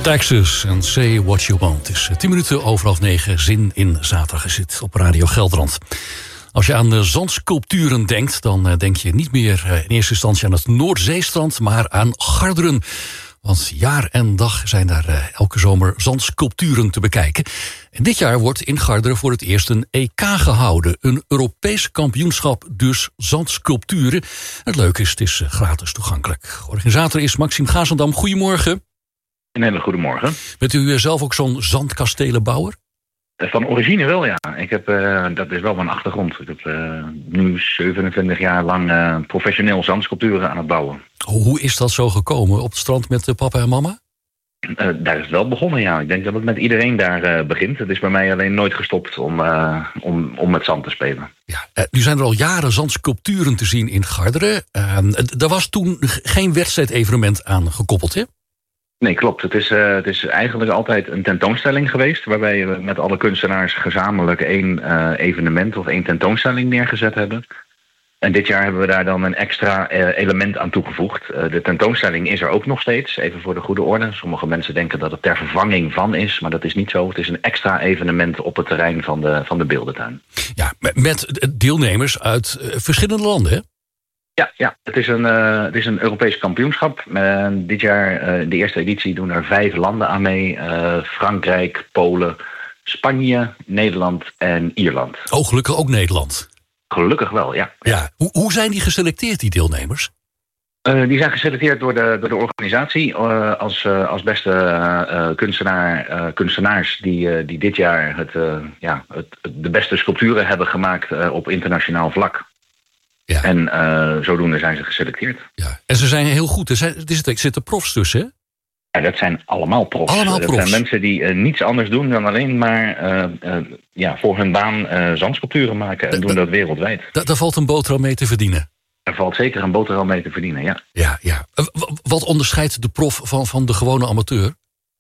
Texas en Say What You Want. Het is 10 minuten over 8:30. Zin in zaterdag is het op Radio Gelderland. Als je aan zandsculpturen denkt, dan denk je niet meer in eerste instantie aan het Noordzeestrand, maar aan Garderen. Want jaar en dag zijn daar elke zomer zandsculpturen te bekijken. En dit jaar wordt in Garderen voor het eerst een EK gehouden. Een Europees kampioenschap, dus zandsculpturen. Het leuke is, het is gratis toegankelijk. Organisator is Maxime Gazendam. Goedemorgen. Een hele goede morgen. Bent u zelf ook zo'n zandkastelenbouwer? Van origine wel, ja. Ik heb, dat is wel mijn achtergrond. Ik heb nu 27 jaar lang professioneel zandsculpturen aan het bouwen. Hoe is dat zo gekomen? Op het strand met papa en mama? Daar is het wel begonnen, ja. Ik denk dat het met iedereen daar begint. Het is bij mij alleen nooit gestopt om met zand te spelen. Ja, nu zijn er al jaren zandsculpturen te zien in Garderen. Er was toen geen wedstrijdevenement aan gekoppeld, hè? Nee, klopt. Het is eigenlijk altijd een tentoonstelling geweest, waarbij we met alle kunstenaars gezamenlijk één evenement of één tentoonstelling neergezet hebben. En dit jaar hebben we daar dan een extra element aan toegevoegd. De tentoonstelling is er ook nog steeds, even voor de goede orde. Sommige mensen denken dat het ter vervanging van is, maar dat is niet zo. Het is een extra evenement op het terrein van de beeldentuin. Ja, met deelnemers uit verschillende landen, hè? Ja, het is een Europees kampioenschap. Dit jaar, de eerste editie, doen er 5 landen aan mee. Frankrijk, Polen, Spanje, Nederland en Ierland. Oh, gelukkig ook Nederland. Gelukkig wel, ja. Ja. Hoe zijn die geselecteerd, die deelnemers? Die zijn geselecteerd door de organisatie als beste kunstenaars die dit jaar de beste sculpturen hebben gemaakt op internationaal vlak. Ja. En zodoende zijn ze geselecteerd. Ja. En ze zijn heel goed. Er zitten profs tussen, hè? Ja, dat zijn allemaal profs. Dat zijn mensen die niets anders doen dan alleen maar voor hun baan zandsculpturen maken. En doen dat wereldwijd. Daar valt een boterham mee te verdienen. Er valt zeker een boterham mee te verdienen, ja. Ja. Wat onderscheidt de prof van de gewone amateur?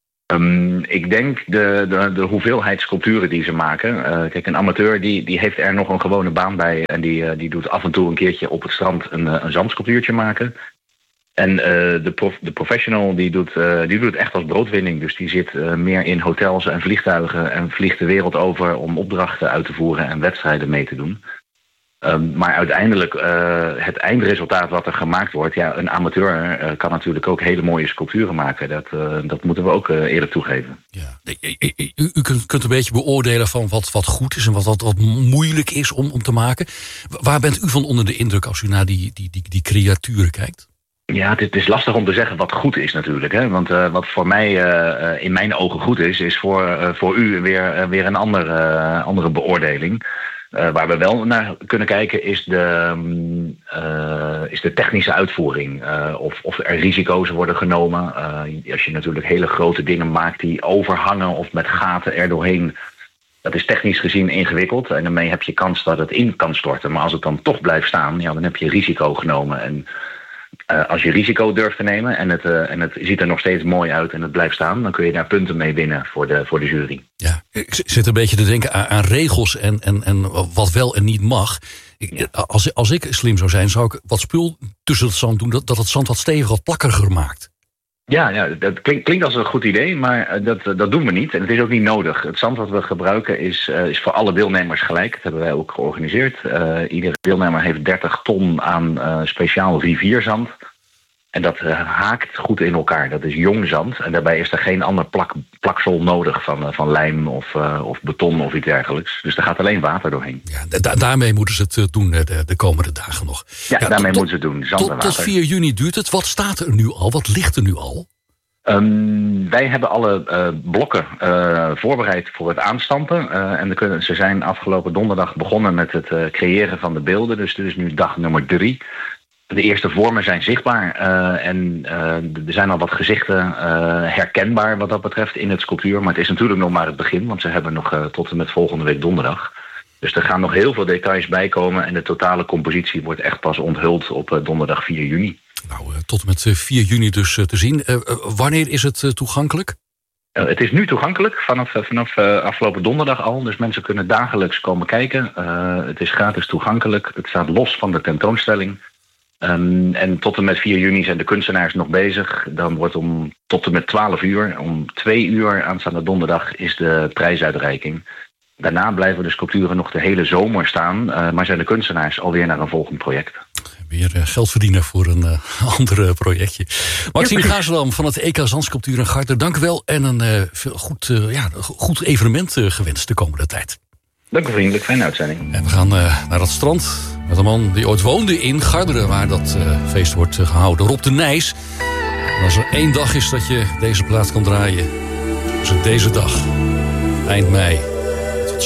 Ik denk de hoeveelheid sculpturen die ze maken. Kijk, een amateur die heeft er nog een gewone baan bij. En die doet af en toe een keertje op het strand een zandsculptuurtje maken. En de professional die doet het echt als broodwinning. Dus die zit meer in hotels en vliegtuigen en vliegt de wereld over om opdrachten uit te voeren en wedstrijden mee te doen. Maar uiteindelijk het eindresultaat wat er gemaakt wordt, ja, een amateur kan natuurlijk ook hele mooie sculpturen maken. Dat moeten we ook eerlijk toegeven. Ja. U kunt een beetje beoordelen van wat goed is en wat moeilijk is om te maken. Waar bent u van onder de indruk als u naar die creaturen kijkt? Ja, het is lastig om te zeggen wat goed is natuurlijk. Hè? Want wat voor mij in mijn ogen goed is voor u weer een andere beoordeling. Waar we wel naar kunnen kijken is de technische uitvoering. Of er risico's worden genomen. Als je natuurlijk hele grote dingen maakt die overhangen of met gaten erdoorheen. Dat is technisch gezien ingewikkeld. En daarmee heb je kans dat het in kan storten. Maar als het dan toch blijft staan, ja, dan heb je risico genomen. En als je risico durft te nemen en het ziet er nog steeds mooi uit en het blijft staan, dan kun je daar punten mee winnen voor de jury. Ja, ik zit een beetje te denken aan regels en wat wel en niet mag. Als ik slim zou zijn, zou ik wat spul tussen het zand doen, dat het zand wat steviger, wat plakkeriger maakt. Ja, dat klinkt als een goed idee, maar dat doen we niet. En het is ook niet nodig. Het zand wat we gebruiken is voor alle deelnemers gelijk. Dat hebben wij ook georganiseerd. Iedere deelnemer heeft 30 ton aan speciaal rivierzand. En dat haakt goed in elkaar. Dat is jong zand. En daarbij is er geen ander plaksel nodig van lijm of beton of iets dergelijks. Dus er gaat alleen water doorheen. Ja, daarmee moeten ze het doen de komende dagen nog. Ja, daarmee moeten ze het doen. Zand en water. Tot 4 juni duurt het. Wat staat er nu al? Wat ligt er nu al? Wij hebben alle blokken voorbereid voor het aanstampen. En ze zijn afgelopen donderdag begonnen met het creëren van de beelden. Dus dit is nu dag nummer 3. De eerste vormen zijn zichtbaar en er zijn al wat gezichten herkenbaar wat dat betreft in het sculptuur. Maar het is natuurlijk nog maar het begin, want ze hebben nog tot en met volgende week donderdag. Dus er gaan nog heel veel details bij komen en de totale compositie wordt echt pas onthuld op donderdag 4 juni. Nou, tot en met 4 juni dus te zien. Wanneer is het toegankelijk? Het is nu toegankelijk, vanaf afgelopen donderdag al. Dus mensen kunnen dagelijks komen kijken. Het is gratis toegankelijk. Het staat los van de tentoonstelling. En tot en met 4 juni zijn de kunstenaars nog bezig. Dan wordt tot en met 12 uur, om 2 uur aanstaande donderdag, is de prijsuitreiking. Daarna blijven de sculpturen nog de hele zomer staan, maar zijn de kunstenaars alweer naar een volgend project. Weer geld verdienen voor een ander projectje. Maxime Gazendam van het EK Zandsculptuur in Garderen, dank u wel. En een goed evenement gewenst de komende tijd. Dank u vriendelijk, fijne uitzending. En we gaan naar het strand met een man die ooit woonde in Garderen, waar dat feest wordt gehouden. Rob de Nijs. En als er 1 dag is dat je deze plaat kan draaien, is het deze dag. Eind mei.